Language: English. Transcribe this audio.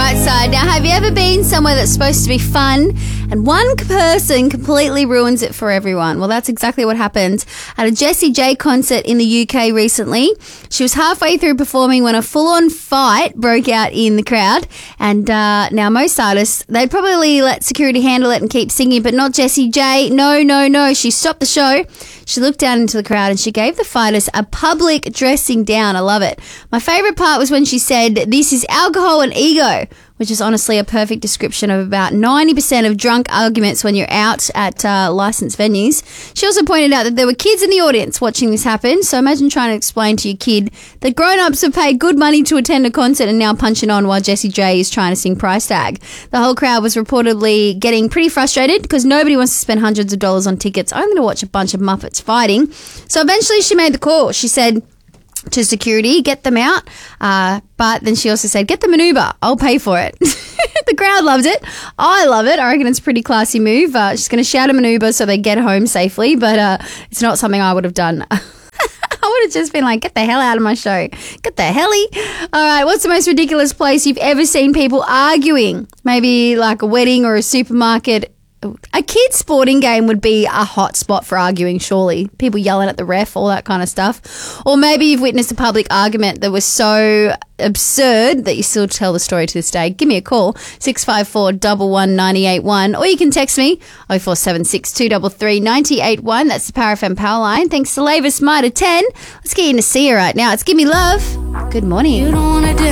bright side. Now, have you ever been somewhere that's supposed to be fun and one person completely ruins it for everyone? Well, that's exactly what happened at a Jessie J concert in the UK recently. She was halfway through performing when a full-on fight broke out in the crowd. And now most artists, they'd probably let security handle it and keep singing, but not Jessie J. No. She stopped the show. She looked down into the crowd and she gave the fighters a public dressing down. I love it. My favourite part was when she said, "This is alcohol and ego," which is honestly a perfect description of about 90% of drunk arguments when you're out at licensed venues. She also pointed out that there were kids in the audience watching this happen, so imagine trying to explain to your kid that grown-ups have paid good money to attend a concert and now punching on while Jessie J is trying to sing Price Tag. The whole crowd was reportedly getting pretty frustrated because nobody wants to spend hundreds of dollars on tickets only to watch a bunch of Muppets fighting. So eventually she made the call. She said to security, "Get them out." But then she also said, "Get them an Uber. I'll pay for it." The crowd loved it. I love it. I reckon it's a pretty classy move. She's going to shout them an Uber so they get home safely, but it's not something I would have done. I would have just been like, "Get the hell out of my show. Get the helly." All right, what's the most ridiculous place you've ever seen people arguing? Maybe like a wedding or a supermarket. A kid's sporting game would be a hot spot for arguing, surely. People yelling at the ref, all that kind of stuff. Or maybe you've witnessed a public argument that was so absurd that you still tell the story to this day. Give me a call, 654 119 981, or you can text me, 0476 233 981. That's the Power FM Power Line. Thanks to Laver Smart at 10. Let's get you into Sia right now. It's Give Me Love. Good morning.